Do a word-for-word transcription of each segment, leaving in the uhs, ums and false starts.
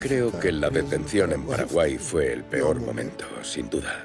Creo que la detención en Paraguay fue el peor momento, sin duda.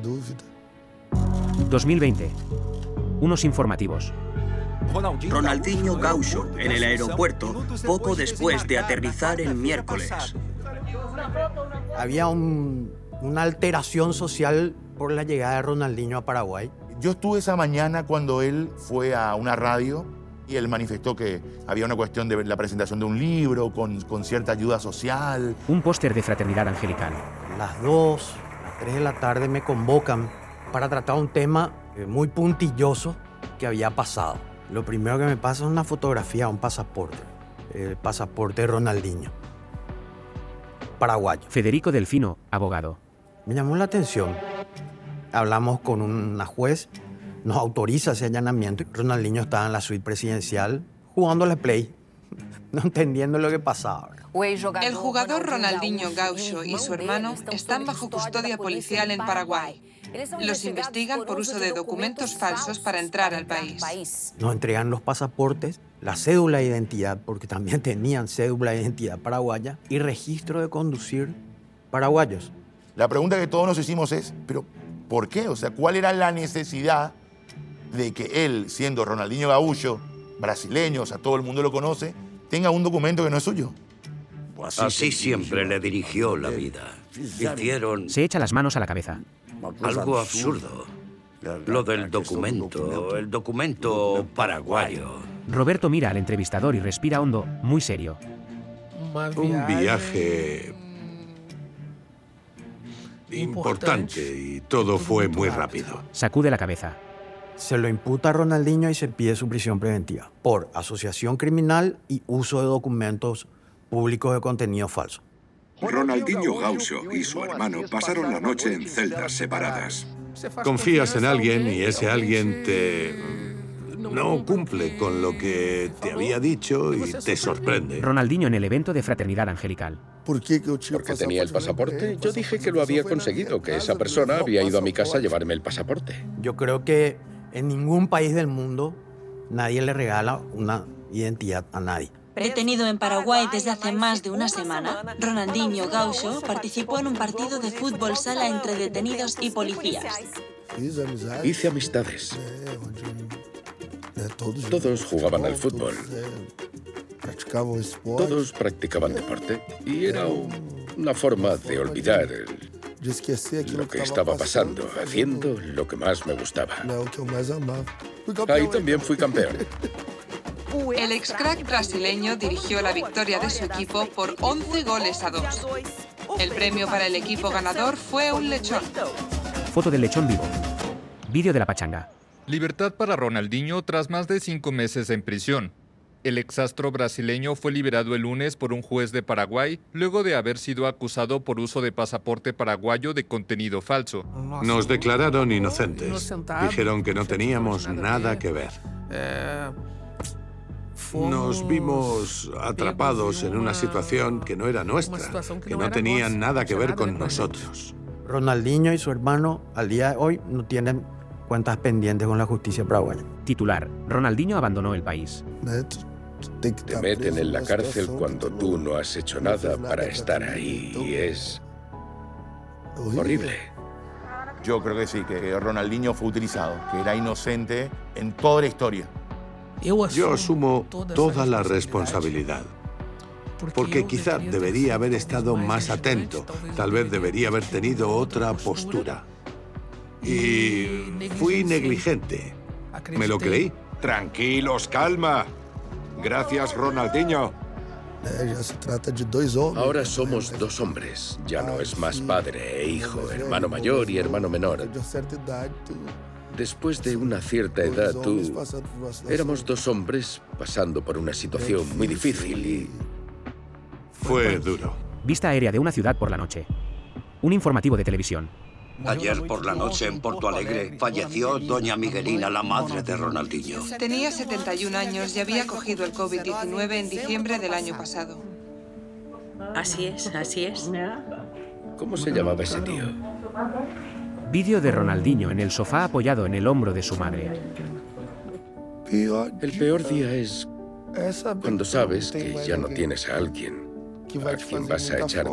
dos mil veinte. Unos informativos. Ronaldinho Gaúcho, en el aeropuerto, poco después de aterrizar el miércoles. Había un, una alteración social por la llegada de Ronaldinho a Paraguay. Yo estuve esa mañana cuando él fue a una radio y él manifestó que había una cuestión de la presentación de un libro con, con cierta ayuda social. Un póster de Fraternidad Angelical. Las dos, las tres de la tarde me convocan para tratar un tema muy puntilloso que había pasado. Lo primero que me pasa es una fotografía, un pasaporte. El pasaporte de Ronaldinho, paraguayo. Federico Delfino, abogado. Me llamó la atención. Hablamos con una juez, nos autoriza ese allanamiento. Ronaldinho estaba en la suite presidencial jugando la play, no entendiendo lo que pasaba. El jugador Ronaldinho Gaúcho y su hermano están bajo custodia policial en Paraguay. Los investigan por uso de documentos falsos para entrar al país. Nos entregan los pasaportes, la cédula de identidad, porque también tenían cédula de identidad paraguaya, y registro de conducir paraguayos. La pregunta que todos nos hicimos es, ¿pero por qué? O sea, ¿cuál era la necesidad de que él, siendo Ronaldinho Gaúcho, brasileño, o sea, todo el mundo lo conoce, tenga un documento que no es suyo? Así siempre le dirigió la vida. Hicieron Se echa las manos a la cabeza. algo absurdo. Lo del documento, el documento paraguayo. Roberto mira al entrevistador y respira hondo, muy serio. Un viaje importante y todo fue muy rápido. Sacude la cabeza. Se lo imputa a Ronaldinho y se pide su prisión preventiva por asociación criminal y uso de documentos públicos de contenido falso. Ronaldinho Gaúcho y su hermano pasaron la noche en celdas separadas. Confías en alguien y ese alguien te... no cumple con lo que te había dicho y te sorprende. Ronaldinho en el evento de Fraternidad Angelical. Porque tenía el pasaporte. Yo dije que lo había conseguido, que esa persona había ido a mi casa a llevarme el pasaporte. Yo creo que en ningún país del mundo nadie le regala una identidad a nadie. Detenido en Paraguay desde hace más de una semana, Ronaldinho Gaúcho participó en un partido de fútbol sala entre detenidos y policías. Hice amistades. Todos jugaban al fútbol. Todos practicaban deporte. Y era una forma de olvidar el, lo que estaba pasando, haciendo lo que más me gustaba. Ahí también fui campeón. El ex-crack brasileño dirigió la victoria de su equipo por once goles a dos. El premio para el equipo ganador fue un lechón. Foto del lechón vivo. Vídeo de la pachanga. Libertad para Ronaldinho tras más de cinco meses en prisión. El exastro brasileño fue liberado el lunes por un juez de Paraguay luego de haber sido acusado por uso de pasaporte paraguayo de contenido falso. Nos declararon inocentes. Dijeron que no teníamos nada que ver. Nos vimos atrapados en una situación que no era nuestra, que no tenía nada que ver con nosotros. Ronaldinho y su hermano al día de hoy no tienen cuentas pendientes con la justicia paraguaya. Titular: Ronaldinho abandonó el país. Te meten en la cárcel cuando tú no has hecho nada para estar ahí y es horrible. Yo creo que sí, que Ronaldinho fue utilizado, que era inocente en toda la historia. Yo asumo toda la responsabilidad, porque quizá debería haber estado más atento, tal vez debería haber tenido otra postura. Y fui negligente. Me lo creí. Tranquilos, calma. Gracias, Ronaldinho. Ahora somos dos hombres. Ya no es más padre e hijo, hermano mayor y hermano menor. Después de una cierta edad, tú... Éramos dos hombres pasando por una situación muy difícil y... Fue duro. Vista aérea de una ciudad por la noche. Un informativo de televisión. Ayer por la noche en Porto Alegre falleció doña Miguelina, la madre de Ronaldinho. Tenía setenta y un años y había cogido el COVID diecinueve en diciembre del año pasado. Así es, así es. ¿Cómo se llamaba ese tío? Vídeo de Ronaldinho en el sofá apoyado en el hombro de su madre. El peor día es cuando sabes que ya no tienes a alguien a quien vas a echar